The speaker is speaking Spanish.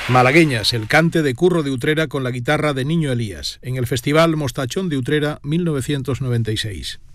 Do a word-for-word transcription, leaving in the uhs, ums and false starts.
Malagueñas, el cante de Curro de Utrera con la guitarra de Niño Elías, en el Festival Mostachón de Utrera mil novecientos noventa y seis.